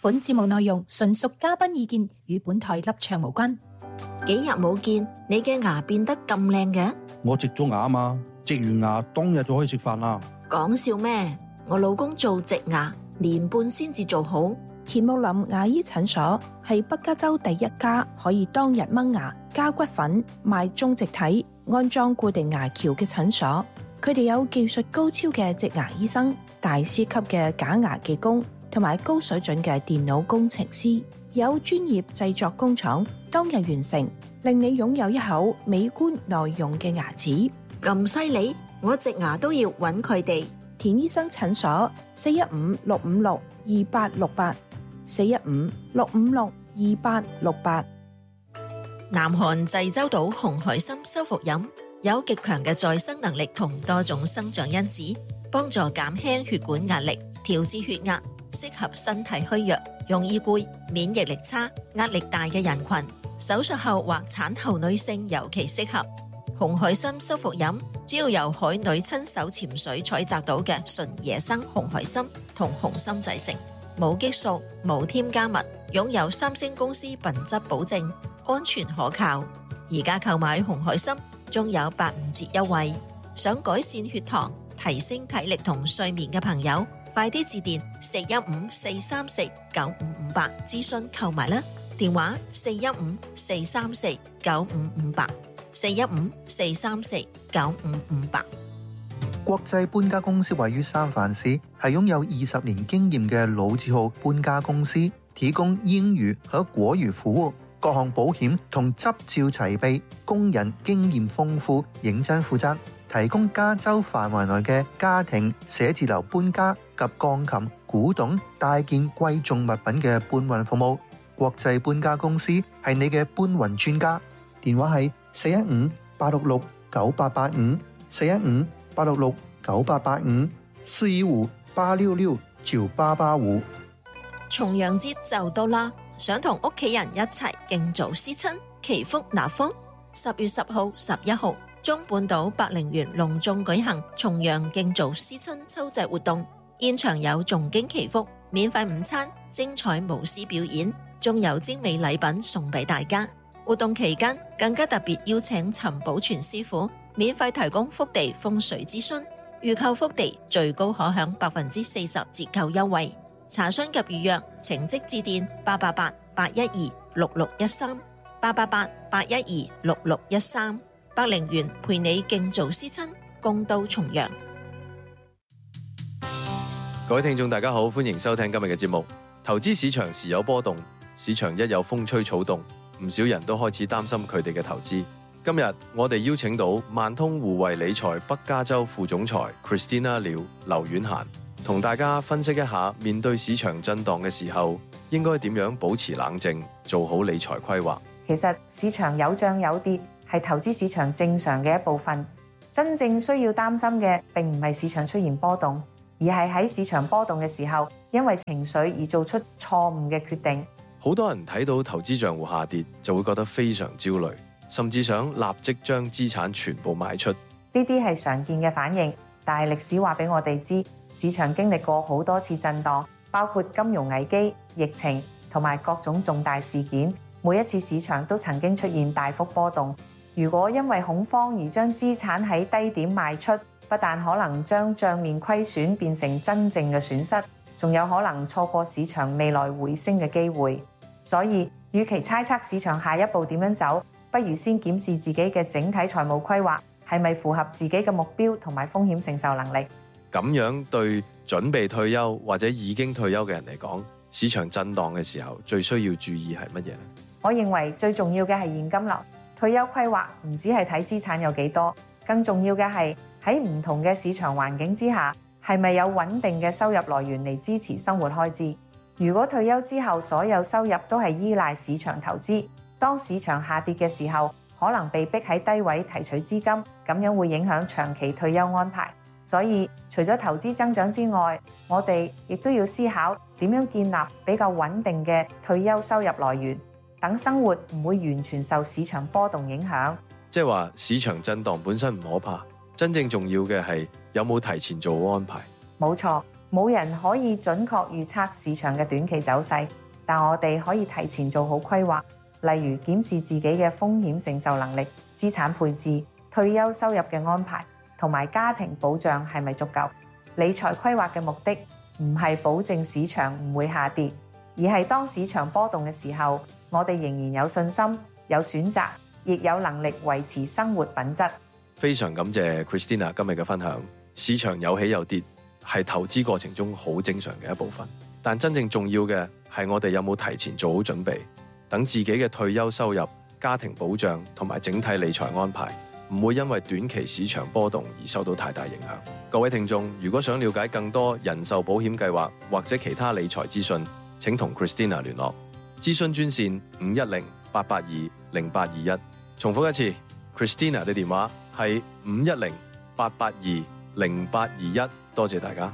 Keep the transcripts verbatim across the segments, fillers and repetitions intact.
本節目內容純屬嘉賓意見，與本台立場無關。 幾日冇見，你嘅牙變得咁靚嘅？ 我植咗牙啊嘛，植完牙當日就可以食飯啦。 講笑咩？我老公做植牙年半先至做好。 田木林牙醫診所係北加州第一家可以當日掹牙、加骨粉、賣中植體、安裝固定牙橋嘅診所。佢哋有技術高超嘅植牙醫生、大師級嘅假牙技工，同埋高水準嘅電腦工程師，有專業製作工廠，當日完成，令你擁有一口美觀耐用嘅牙齒。 咁犀利，我植牙都要揾佢哋。 田醫生診所四一五六五六二八六八，四一五六五六二八六八。 南韓濟州島紅海參修復飲有極強嘅再生能力同多種生長因子，幫助減輕血管壓力，調節血壓，適合身體虛弱、容易攰、免疫力差、壓力大嘅人群，手術後或產後女性尤其適合。紅海參修復飲主要由海女親手潛水採摘到嘅純野生紅海參同紅參製成，冇激素、冇添加物，擁有三星公司品質保證，安全可靠。而家購買紅海參仲有八五折優惠，想改善血糖、提升體力同睡眠嘅朋友，快啲致電四一五四三四九五五八諮詢購買啦！電話四一五四三四九五五八。四一五四三四九五五八。 國際搬家公司位於三藩市，係擁有二十年經驗嘅老字號搬家公司，提供英語和國語服務，各項保險同執照齊備，工人經驗豐富，認真負責，提供加州範圍內嘅家庭、寫字樓搬家及鋼琴、古董、大件貴重物品嘅搬運服務。國際搬家公司係你嘅搬運專家，電話係四一五八六六九八八五，四一五八六六九八八五，四一五八六六九八八五。 重陽節就到啦，想同屋企人一齊敬祖思親、祈福納福。十月十號、十一號，中半島百靈園隆重舉行重陽敬祖思親秋祭活動，現場有誦經祈福、免費午餐、精彩舞獅表演，仲有精美禮品送俾大家。活動期間更加特別邀請陳寶全師傅免費提供福地風水諮詢，預購福地最高可享百分之四十折扣優惠。查詢及預約請即致電八八八八一二六六一三八八八八一二六六一三。百靈園陪你敬祖思親，共度重陽。 各位聽眾大家好，歡迎收聽今日嘅節目。投資市場時有波動，市場一有風吹草動，唔少人都開始擔心佢哋嘅投資。今日我哋邀請到萬通互惠理財北加州副總裁 Christina 廖劉婉嫻，同大家分析一下面對市場震盪嘅時候，應該點樣保持冷靜，做好理財規劃。 其實市場有漲有跌係投資市場正常嘅一部分，真正需要擔心嘅並唔係市場出現波動，而係喺市場波動嘅時候，因為情緒而做出錯誤嘅決定。 好多人睇到投資賬戶下跌就會覺得非常焦慮，甚至想立即將資產全部賣出。 呢啲係常見嘅反應，但係歷史話俾我哋知，市場經歷過好多次震盪，包括金融危機、疫情同埋各種重大事件。每一次市場都曾經出現大幅波動。如果因為恐慌而將資產喺低點賣出，不但可能將帳面虧損變成真正嘅損失，仲有可能錯過市場未來回升嘅機會。所以，與其猜測市場下一步點樣走，不如先檢視自己嘅整體財務規劃係咪符合自己嘅目標同埋風險承受能力。 咁樣對準備退休或者已經退休嘅人嚟講，市場震盪嘅時候最需要注意係乜嘢呢？ 我認為最重要嘅係現金流。退休規劃唔只係睇資產有幾多，更重要嘅係喺唔同嘅市場環境之下，係咪有穩定嘅收入來源嚟支持生活開支。如果退休之後所有收入都係依賴市場投資，當市場下跌嘅時候，可能被逼喺低位提取資金，咁樣會影響長期退休安排。所以除咗投資增長之外，我哋亦都要思考點樣建立比較穩定嘅退休收入來源，等生活唔會完全受市場波動影響。 即係話市場震盪本身唔可怕，真正重要嘅係有冇提前做好安排。 冇錯， 冇人可以準確預測市場嘅短期走勢，但我哋可以提前做好規劃，例如檢視自己嘅風險承受能力、資產配置、退休收入嘅安排，同埋家庭保障係咪足夠。理財規劃嘅目的唔係保證市場唔會下跌，而係當市場波動嘅時候，我哋仍然有信心、有選擇，亦有能力維持生活品質。 非常感謝 Christina 今日嘅分享。市場有起有跌，係投資過程中好正常嘅一部分，但真正重要嘅係我哋有冇提前做好準備，等自己嘅退休收入、家庭保障同埋整體理財安排唔會因為短期市場波動而受到太大影響。各位聽眾，如果想了解更多人壽保險計劃或者其他理財資訊，請同 Christina 聯絡。諮詢專線五一零八八二零八二一。重複一次 ，Christina 嘅電話係五一零八八二零八二一。多謝大家。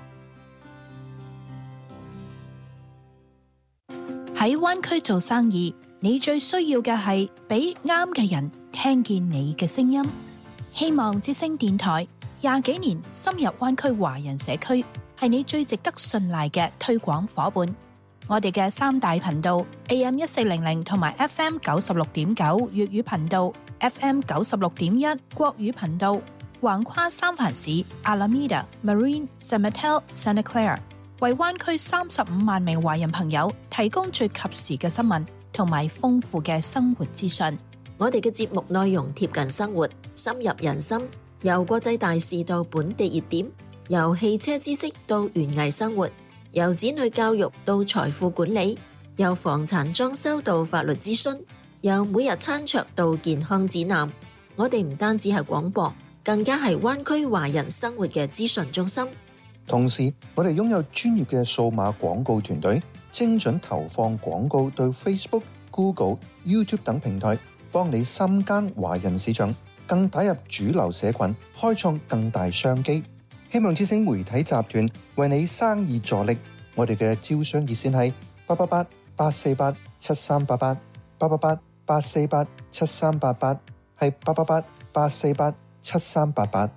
喺灣區做生意，你最需要嘅係俾啱嘅人聽見你嘅聲音。希望之聲電台廿幾年深入灣區華人社區，係你最值得信賴嘅推廣夥伴。我哋嘅三大頻道 A M 一四零零同埋 F M 九十六點九粵語頻道、F M 九十六點一國語頻道，橫跨三藩市、Alameda、Marine、San Mateo、Santa Clara， 為灣區三十五萬名華人朋友提供最及時嘅新聞同埋豐富嘅生活資訊。 我哋嘅節目內容貼近生活，深入人心，由國際大事到本地熱點，由汽車知識到園藝生活，由子女教育到財富管理，由房產裝修到法律諮詢，由每日餐桌到健康指南。我哋唔單止係廣播，更加係灣區華人生活嘅資訊中心。 同時，我哋擁有專業嘅數碼廣告團隊，精準投放廣告到 Facebook、Google、YouTube 等平台，幫你深耕華人市場，更打入主流社群，開創更大商機。希望之星媒體集團為你生意助力。我哋嘅招商熱線係八八八八四八七三八八，八八八八四八七三八八，係八八八八四八七三八八。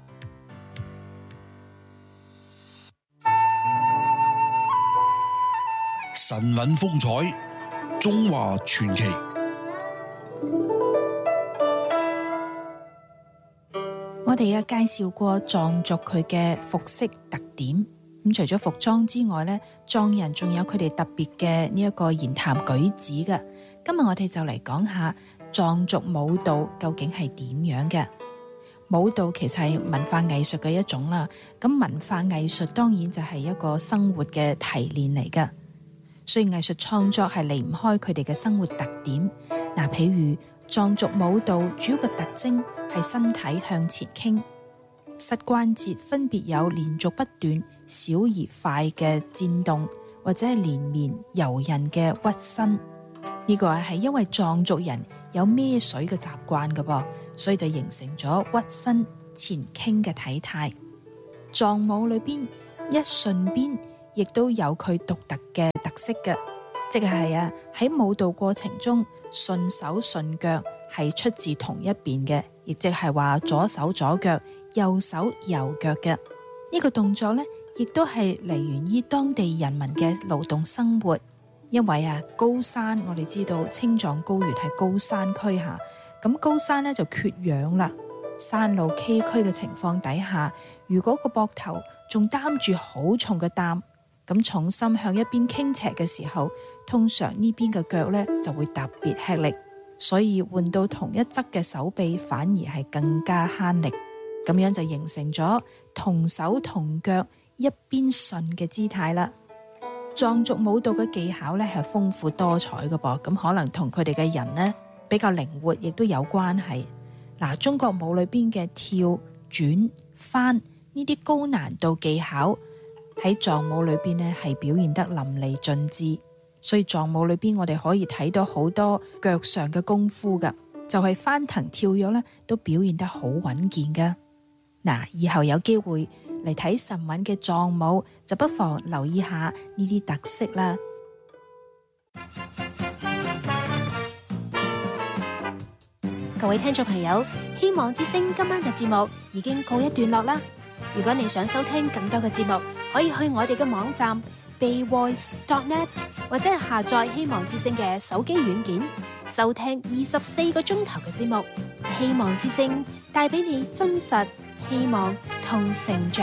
神韻風采，中華傳奇。 我哋嘅介紹過藏族佢嘅服飾特點，咁除咗服裝之外咧，藏人仲有佢哋特別嘅呢一個言談舉止嘅。今日我哋就嚟講下藏族舞蹈究竟係點樣嘅。舞蹈其實係文化藝術嘅一種啦，咁文化藝術當然就係一個生活嘅提煉嚟噶，所以藝術創作係離唔開佢哋嘅生活特點。嗱，譬如藏族舞蹈主要嘅特徵係身體向前傾，膝關節分別有連續不斷、小而快嘅顫動，或者係連綿柔韌嘅屈身。呢個係因為藏族人有孭水嘅習慣㗎噃，所以就形成咗屈身前傾嘅體態。藏舞裏邊一順邊亦都有佢獨特嘅特色嘅，即係啊喺舞蹈過程中順手順腳係出自同一邊嘅，亦即係話左手左腳、右手右腳嘅。呢個動作呢，亦都係嚟源於當地人民嘅勞動生活。因為啊高山，我哋知道青藏高原係高山區下，咁高山呢就缺氧啦。山路崎嶇嘅情況底下，如果個膊頭仲擔住好重嘅擔，咁重心向一邊傾斜嘅時候，通常呢邊嘅腳呢就會特別吃力，所以換到同一側嘅手臂反而係更加慳力，咁樣就形成咗同手同腳一邊順嘅姿態啦。藏族舞蹈嘅技巧咧係豐富多彩嘅噃，咁可能同佢哋嘅人呢比較靈活，亦都有關係。嗱，中國舞裏邊嘅跳、轉、翻呢啲高難度技巧喺藏舞裏邊呢係表現得淋漓盡致，所以藏舞裏邊我哋可以睇到好多腳上嘅功夫噶，就係翻騰跳躍咧都表現得好穩健噶。嗱，以後有機會嚟睇神韻嘅藏舞，就不妨留意下呢啲特色啦。 各位聽眾朋友，希望之聲今晚嘅節目已經告一段落啦。如果你想收聽更多嘅節目， 可以去我哋嘅網站 bay voice dot net 或者係下載希望之聲嘅手機軟件，收聽二十四個鐘頭嘅節目。希望之聲帶俾你真實、希望同成長。